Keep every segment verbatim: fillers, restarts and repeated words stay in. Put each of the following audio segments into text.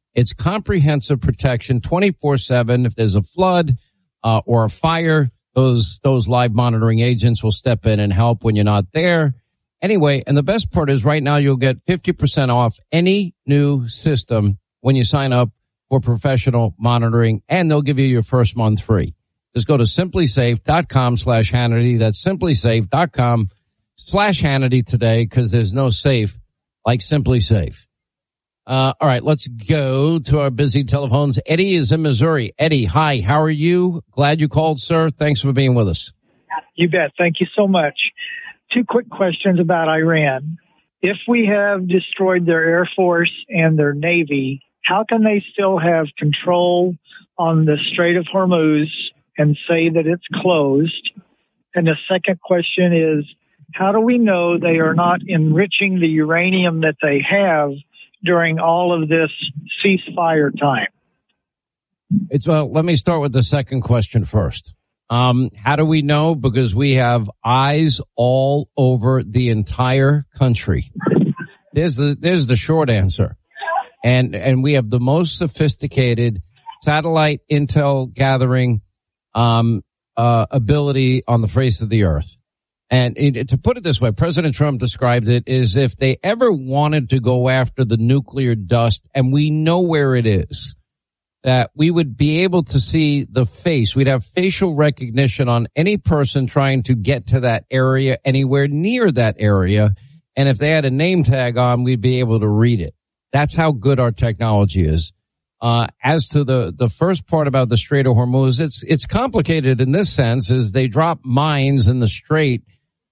It's comprehensive protection twenty-four seven. If there's a flood uh, or a fire, those those live monitoring agents will step in and help when you're not there. Anyway, and the best part is right now you'll get fifty percent off any new system when you sign up for professional monitoring, and they'll give you your first month free. Just go to simplysafe.com slash Hannity. That's simplysafe.com slash Hannity today, because there's no safe like Simply Safe. Uh, all right, let's go to our busy telephones. Eddie is in Missouri. Eddie, hi, how are you? Glad you called, sir. Thanks for being with us. You bet. Thank you so much. Two quick questions about Iran. If we have destroyed their Air Force and their Navy, how can they still have control on the Strait of Hormuz and say that it's closed? And the second question is, how do we know they are not enriching the uranium that they have during all of this ceasefire time? It's well, let me start with the second question first. Um, how do we know? Because we have eyes all over the entire country. There's the, there's the short answer. And, and we have the most sophisticated satellite intel gathering, um, uh, ability on the face of the earth. And it, to put it this way, President Trump described it as if they ever wanted to go after the nuclear dust, and we know where it is, that we would be able to see the face. We'd have facial recognition on any person trying to get to that area, anywhere near that area. And if they had a name tag on, we'd be able to read it. That's how good our technology is. Uh, as to the, the first part about the Strait of Hormuz, it's, it's complicated in this sense, is they drop mines in the Strait,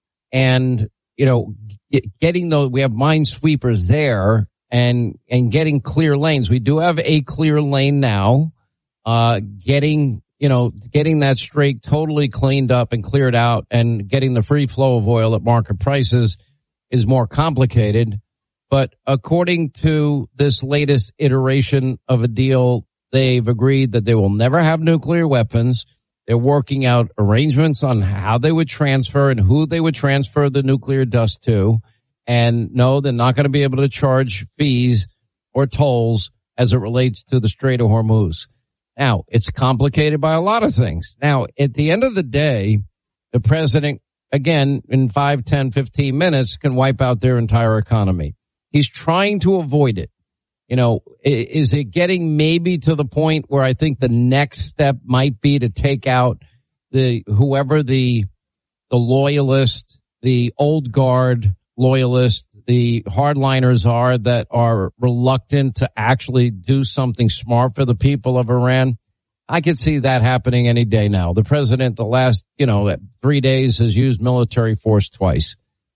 and, you know, getting those, we have minesweepers there, and, and getting clear lanes. We do have a clear lane now, uh, getting, you know, getting that strait totally cleaned up and cleared out, and getting the free flow of oil at market prices is more complicated. But according to this latest iteration of a deal, they've agreed that they will never have nuclear weapons. They're working out arrangements on how they would transfer and who they would transfer the nuclear dust to. And no, they're not going to be able to charge fees or tolls as it relates to the Strait of Hormuz. Now, it's complicated by a lot of things. Now, at the end of the day, the president, again, in five, ten, fifteen minutes, can wipe out their entire economy. He's trying to avoid it. You know, is it getting maybe to the point where I think the next step might be to take out the, whoever the, the loyalist, the old guard loyalists, the hardliners are that are reluctant to actually do something smart for the people of Iran? I could see that happening any day now. The president, the last, you know, three days has used military force twice.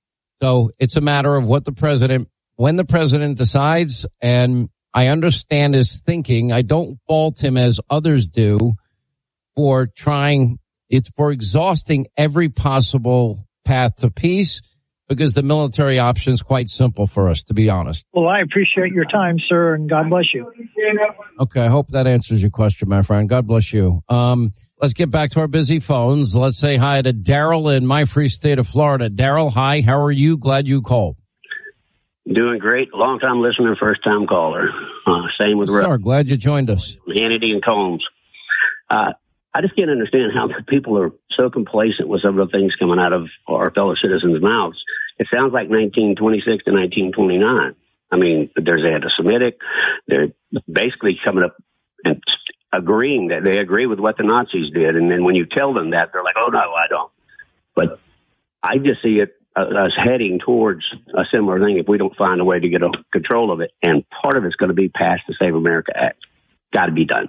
So it's a matter of what the president, when the president decides, and I understand his thinking. I don't fault him as others do for trying, it's for exhausting every possible path to peace, because the military option is quite simple for us, to be honest. Well, I appreciate your time, sir, and God bless you. Okay, I hope that answers your question, my friend. God bless you. Um, let's get back to our busy phones. Let's say hi to Daryl in my free state of Florida. Daryl, hi, how are you? Glad you called. Doing great. Long-time listener, first-time caller. Uh, same with Sure, glad you joined us. Hannity and Combs. Uh, I just can't understand how people are so complacent with some of the things coming out of our fellow citizens' mouths. It sounds like nineteen twenty-six to nineteen twenty-nine. I mean, there's anti-Semitic. They're basically coming up and agreeing that they agree with what the Nazis did. And then when you tell them that, they're like, oh, no, I don't. But I just see it uh, us heading towards a similar thing if we don't find a way to get a control of it. And part of it's going to be passed the Save America Act. Got to be done.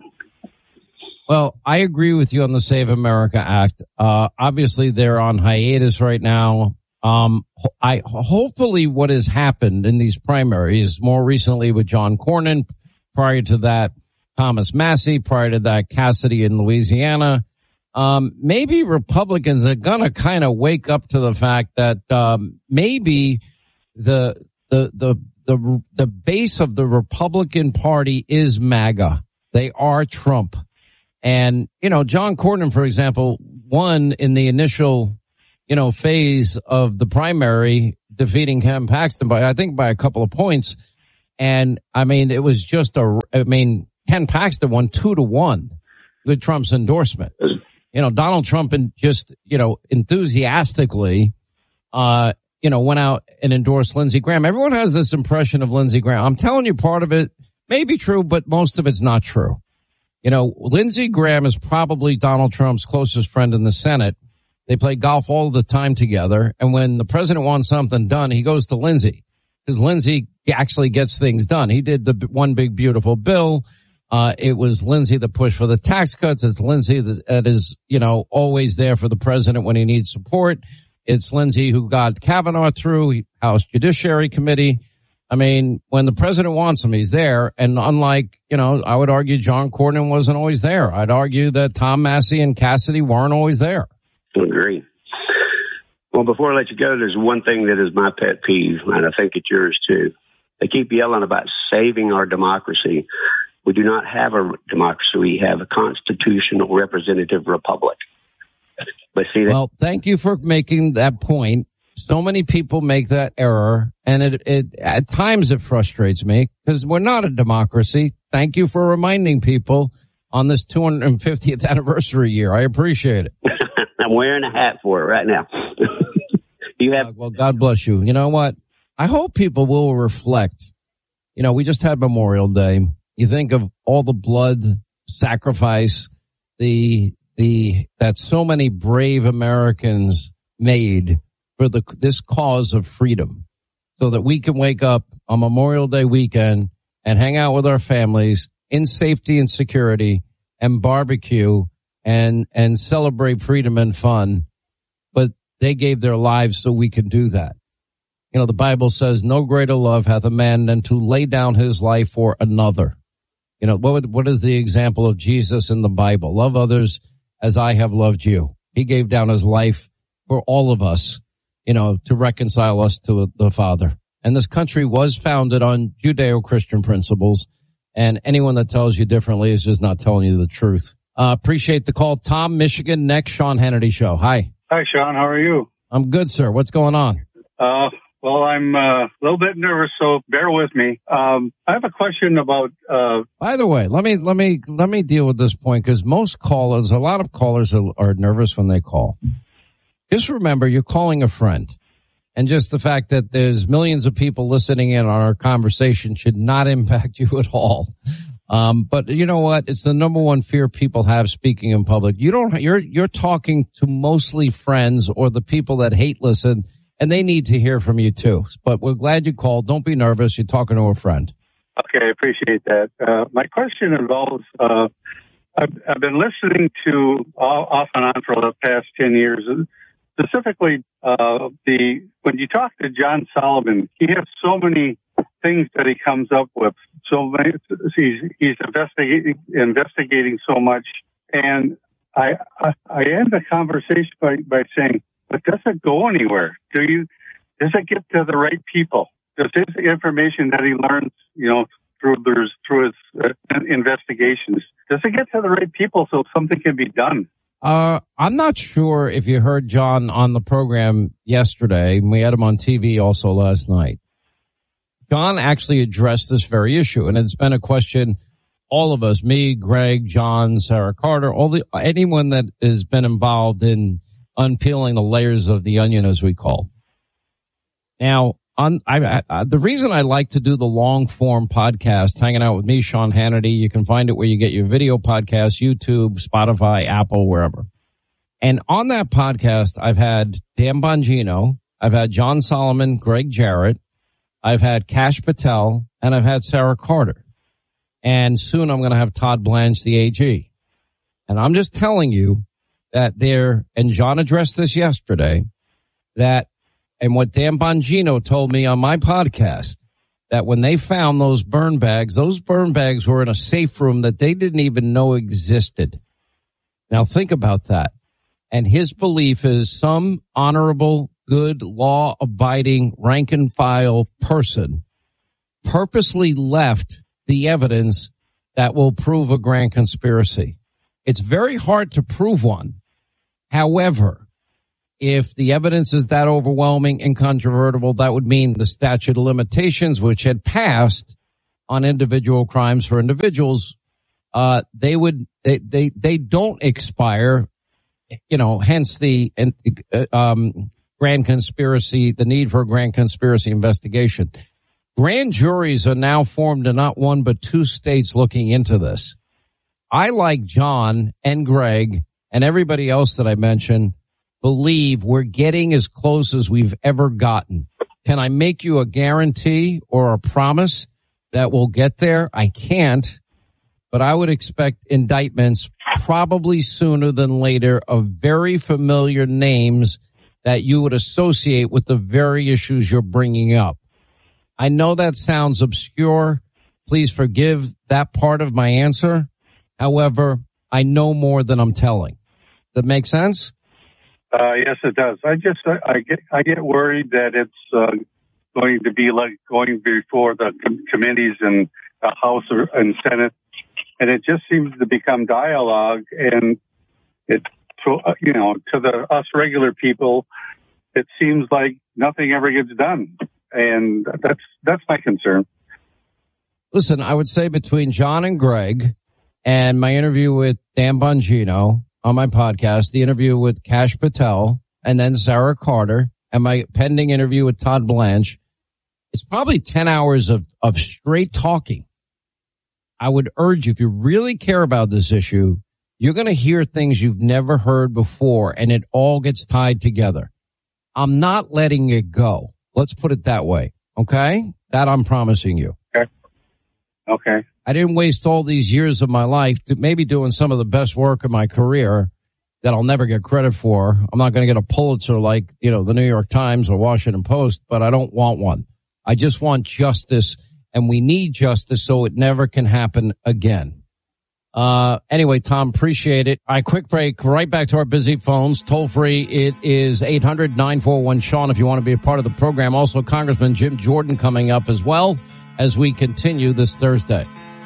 Well, I agree with you on the Save America Act. Uh, obviously, they're on hiatus right now. Um, I hopefully what has happened in these primaries, more recently with John Cornyn, prior to that, Thomas Massey, prior to that, Cassidy in Louisiana. Um, maybe Republicans are going to kind of wake up to the fact that, um, maybe the, the, the, the, the base of the Republican Party is MAGA. They are Trump. And, you know, John Cornyn, for example, won in the initial, you know, phase of the primary, defeating Ken Paxton by, I think, by a couple of points. And I mean, it was just a, I mean, Ken Paxton won two to one with Trump's endorsement. You know, Donald Trump and just, you know, enthusiastically, uh, you know, went out and endorsed Lindsey Graham. Everyone has this impression of Lindsey Graham. I'm telling you, part of it may be true, but most of it's not true. You know, Lindsey Graham is probably Donald Trump's closest friend in the Senate. They play golf all the time together. And when the president wants something done, he goes to Lindsey because Lindsey actually gets things done. He did the one big beautiful bill. Uh, it was Lindsey that pushed for the tax cuts. It's Lindsey that is, you know, always there for the president when he needs support. It's Lindsey who got Kavanaugh through House Judiciary Committee. I mean, when the president wants him, he's there. And unlike, you know, I would argue John Cornyn wasn't always there. I'd argue that Tom Massey and Cassidy weren't always there. I agree. Well, before I let you go, there's one thing that is my pet peeve, and I think it's yours too. They keep yelling about saving our democracy. We do not have a democracy. We have a constitutional representative republic. But see that? Well, thank you for making that point. So many people make that error, and it, it at times it frustrates me because we're not a democracy. Thank you for reminding people on this two hundred fiftieth anniversary year. I appreciate it. I'm wearing a hat for it right now. You have uh, well, God bless you. You know what? I hope people will reflect. You know, we just had Memorial Day. You think of all the blood, sacrifice, the the that so many brave Americans made for the this cause of freedom, so that we can wake up on Memorial Day weekend and hang out with our families in safety and security and barbecue and and celebrate freedom and fun. But they gave their lives so we can do that. You know, the Bible says, no greater love hath a man than to lay down his life for another. You know, what would, what is the example of Jesus in the Bible? Love others as I have loved you. He gave down his life for all of us, you know, to reconcile us to the Father. And this country was founded on Judeo-Christian principles. And anyone that tells you differently is just not telling you the truth. Uh, appreciate the call. Tom, Michigan, next Sean Hannity Show. Hi. Hi, Sean. How are you? I'm good, sir. What's going on? Uh, well, I'm uh, a little bit nervous, so bear with me. Um, I have a question about. Uh, By the way, let me let me let me deal with this point because most callers, a lot of callers are, are nervous when they call. Just remember, you're calling a friend, and just the fact that there's millions of people listening in on our conversation should not impact you at all. Um, but you know what? It's the number one fear people have speaking in public. You don't, you're, you're talking to mostly friends or the people that hate listen, and they need to hear from you too. But we're glad you called. Don't be nervous. You're talking to a friend. Okay. I appreciate that. Uh, my question involves, uh, I've, I've been listening to all, off and on for the past ten years, specifically, uh, the, when you talk to John Solomon, he has so many things that he comes up with. So he's, he's investigating, investigating so much. And I, I, I end the conversation by, by saying, but does it go anywhere? Do you, does it get to the right people? Does his information that he learns, you know, through, there's, through his uh, investigations, does it get to the right people so something can be done? Uh, I'm not sure if you heard John on the program yesterday. We had him on T V also last night. John actually addressed this very issue, and it's been a question all of us, me, Greg, John, Sarah Carter, all the anyone that has been involved in unpeeling the layers of the onion, as we call. Now, on I, I, the reason I like to do the long form podcast, hanging out with me, Sean Hannity, you can find it where you get your video podcasts, YouTube, Spotify, Apple, wherever. And on that podcast, I've had Dan Bongino, I've had John Solomon, Greg Jarrett, I've had Kash Patel, and I've had Sarah Carter. And soon I'm going to have Todd Blanche, the A G. And I'm just telling you that there, and John addressed this yesterday, that, and what Dan Bongino told me on my podcast, that when they found those burn bags, those burn bags were in a safe room that they didn't even know existed. Now think about that. And his belief is some honorable, good, law-abiding, rank-and-file person purposely left the evidence that will prove a grand conspiracy. It's very hard to prove one. However, if the evidence is that overwhelming, incontrovertible, that would mean the statute of limitations, which had passed, on individual crimes for individuals, uh, they would, they, they, they don't expire, you know, hence the, um, grand conspiracy, the need for a grand conspiracy investigation. Grand juries are now formed in not one but two states looking into this. I, like John and Greg and everybody else that I mentioned, believe we're getting as close as we've ever gotten. Can I make you a guarantee or a promise that we'll get there? I can't, but I would expect indictments probably sooner than later of very familiar names that you would associate with the very issues you're bringing up. I know that sounds obscure. Please forgive that part of my answer. However, I know more than I'm telling. Does that make sense? Uh, yes, it does. I just, I, I get, I get worried that it's uh, going to be like going before the com- committees in the House or, and Senate, and it just seems to become dialogue. And it, to, uh, you know, to the us regular people, it seems like nothing ever gets done, and that's that's my concern. Listen, I would say between John and Greg, and my interview with Dan Bongino on my podcast, the interview with Kash Patel, and then Sarah Carter, and my pending interview with Todd Blanche, it's probably ten hours of, of straight talking. I would urge you, if you really care about this issue, you're going to hear things you've never heard before, and it all gets tied together. I'm not letting it go. Let's put it that way. Okay? That I'm promising you. Okay. Okay. I didn't waste all these years of my life to maybe doing some of the best work of my career that I'll never get credit for. I'm not going to get a Pulitzer like, you know, the New York Times or Washington Post, but I don't want one. I just want justice, and we need justice so it never can happen again. Uh, anyway, Tom, appreciate it. All right, quick break. Right back to our busy phones. Toll free. It is eight hundred nine four one Sean if you want to be a part of the program. Also, Congressman Jim Jordan coming up as well as we continue this Thursday.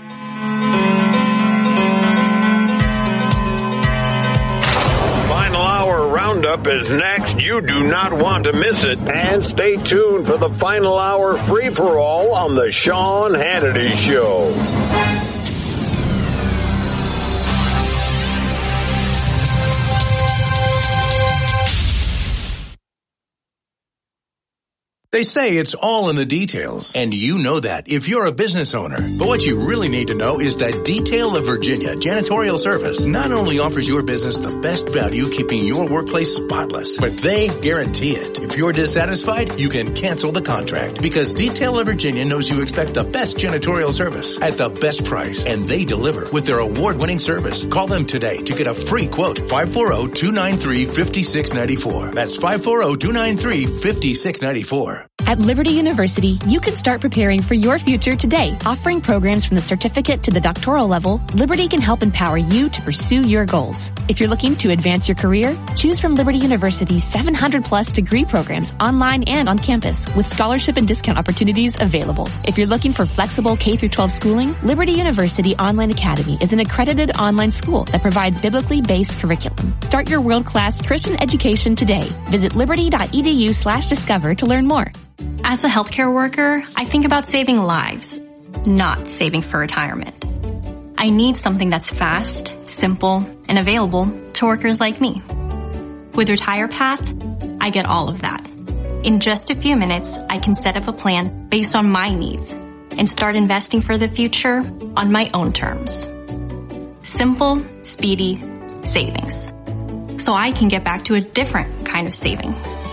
Final Hour Roundup is next. You do not want to miss it. And stay tuned for the Final Hour free-for-all on the Sean Hannity Show. They say it's all in the details, and you know that if you're a business owner. But what you really need to know is that Detail of Virginia Janitorial Service not only offers your business the best value keeping your workplace spotless, but they guarantee it. If you're dissatisfied, you can cancel the contract because Detail of Virginia knows you expect the best janitorial service at the best price, and they deliver with their award-winning service. Call them today to get a free quote. five four zero, two nine three, five six nine four. That's five four zero, two nine three, five six nine four. At Liberty University, you can start preparing for your future today. Offering programs from the certificate to the doctoral level, Liberty can help empower you to pursue your goals. If you're looking to advance your career, choose from Liberty University's seven hundred plus degree programs online and on campus with scholarship and discount opportunities available. If you're looking for flexible K through twelve schooling, Liberty University Online Academy is an accredited online school that provides biblically based curriculum. Start your world-class Christian education today. Visit liberty.edu slash discover to learn more. As a healthcare worker, I think about saving lives, not saving for retirement. I need something that's fast, simple, and available to workers like me. With RetirePath, I get all of that. In just a few minutes, I can set up a plan based on my needs and start investing for the future on my own terms. Simple, speedy savings. So I can get back to a different kind of saving.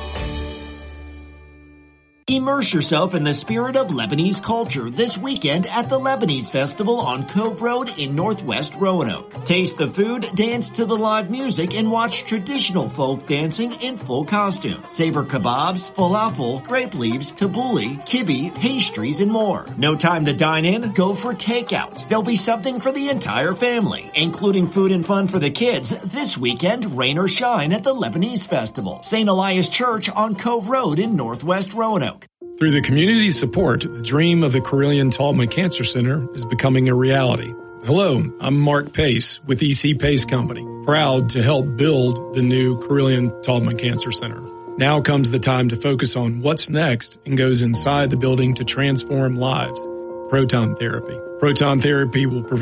Immerse yourself in the spirit of Lebanese culture this weekend at the Lebanese Festival on Cove Road in Northwest Roanoke. Taste the food, dance to the live music, and watch traditional folk dancing in full costume. Savor kebabs, falafel, grape leaves, tabbouleh, kibbe, pastries, and more. No time to dine in? Go for takeout. There'll be something for the entire family, including food and fun for the kids this weekend, rain or shine at the Lebanese Festival. Saint Elias Church on Cove Road in Northwest Roanoke. Through the community support, the dream of the Carilion Taubman Cancer Center is becoming a reality. Hello, I'm Mark Pace with E C Pace Company, proud to help build the new Carilion Taubman Cancer Center. Now comes the time to focus on what's next and goes inside the building to transform lives. proton therapy. Proton therapy will provide